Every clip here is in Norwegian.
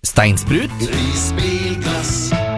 Steinsprut, Isbilglass.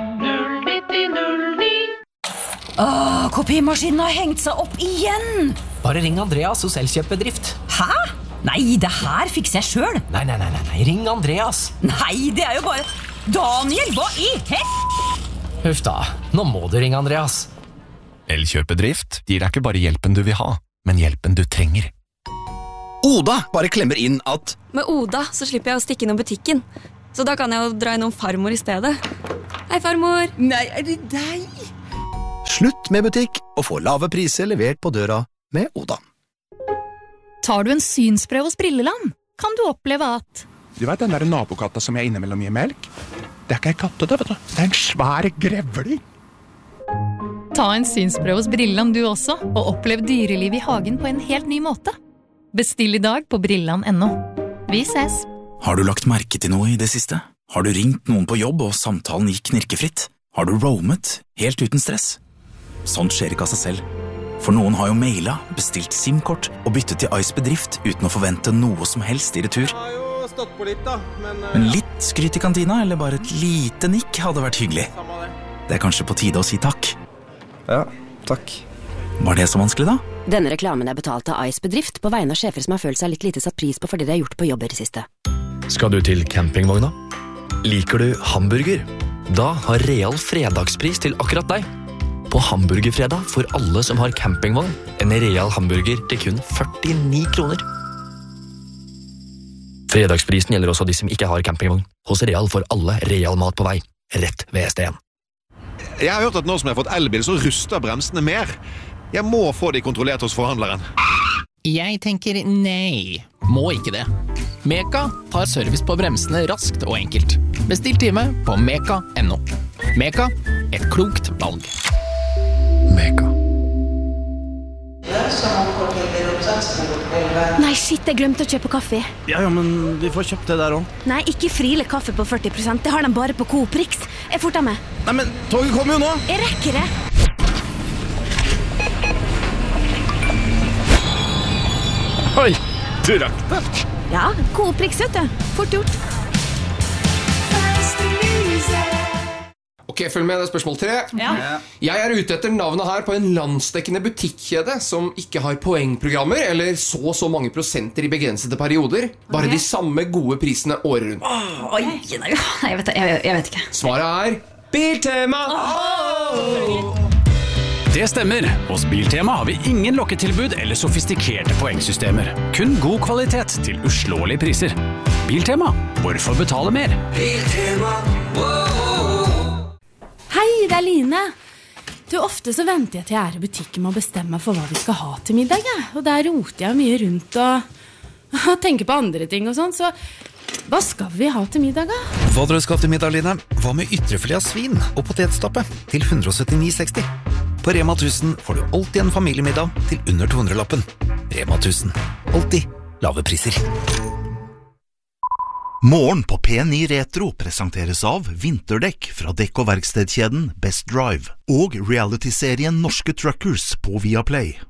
Kopimaskinen har hengt seg opp igjen. bare ring Andreas hos Elkjøp-bedrift. Hæ? Nei, det her fikser jeg selv. Nei, ring Andreas. Nei, det er jo bare... Daniel, hva i Huff da, nå må du ringe Andreas. Elkjøp-bedrift gir deg ikke bare hjelpen du vil ha, men hjelpen du trenger. Oda bare klemmer inn at Med Oda så slipper jeg å stikke innom butikken. Så da kan jeg jo dra innom farmor i stedet. Hei, farmor. Nei, er det deg? slutt med butikk og få lave priser levert på døra med Oda. Tar du en synsprøve hos Brilleland, kan du oppleve at... Du vet den der nabokatta som jeg innimellom gir melk? Det er ikke en katte, det, vet du. Det er en svær grevling. Ta en synsprøve hos Brilleland du også, og opplev dyreliv i hagen på en helt ny måte. Bestill i dag på Brilleland.no. Vi ses! Har du lagt merke til noe i det siste? Har du ringt noen på jobb og samtalen gikk knirkefritt? Har du roamet helt uten stress? Sånt skjer ikke av seg selv. For noen har jo mailet, bestilt SIM-kort og byttet til Ice Bedrift uten å forvente noe som helst i retur. Jeg har jo stått på litt da, Men litt skryt i kantina, eller bare et lite nikk hadde vært hyggelig. Det er kanskje på tide å si takk. Ja, takk. Var det så vanskelig da? Denne reklamen er betalt av Ice Bedrift på vegne av sjefer som har følt seg litt lite satt pris på fordi de har gjort på jobb i det siste. Skal du til campingvogna? Liker du hamburger? Da har Real fredagspris til akkurat deg. På hamburgerfredag får alle som har campingvogn en Real hamburger til kun 49 kroner. Fredagsprisen gjelder også de som ikke har campingvogn. Hos Real får alle Real mat på vei, rett ved ST1. Jeg har hørt at nå som jeg har fått elbil, så ruster bremsene mer. Jeg må få de kontrollert hos forhandleren. Jeg tenker nei, må ikke det. Meka tar service på bremsene raskt og enkelt. Bestill time på meka.no. Meka, et klokt valg. Meka. Nei, shit, jeg glemte å kjøpe kaffe. Ja, men vi får kjøpt det der også. Nei, ikke Friele kaffe på 40%, det har de bare på Coop Rix. Jeg forter med. Nei, men toget kommer jo nå. Jeg rekker det. Oi, du rakk det. Ja, Coop Rix, vet du. Fort gjort. Ok, følg med, det er spørsmål 3. Ja. Jeg er ute etter navnet her på en landsdekkende butikkjede som ikke har poengprogrammer eller så mange prosenter i begrensede perioder. Bare de samme gode prisene året rundt. Oi, nei, jeg vet ikke. Svaret er Biltema! Det stemmer. Hos Biltema har vi ingen lokketilbud eller sofistikerte poengsystemer. Kun god kvalitet til uslåelige priser. Biltema. Hvorfor betale mer? Biltema. Hei, det er Line. Du, ofte så venter jeg til jeg er i butikken med å bestemme for hva vi skal ha til middag. Ja. Og der roter jeg mye rundt og tenker på andre ting og sånn. Så hva skal vi ha til middag da? Hva dere skal til middag, Line? Hva med ytrefilet av svin og potetstappe til 179,60? På Rema 1000 får du alltid en familiemiddag til under 200-lappen. Rema 1000. Alltid lave priser. Morgen på P9 Retro presenteres av vinterdekk fra dekk- og verkstedkjeden Best Drive og reality-serien Norske Truckers på Viaplay.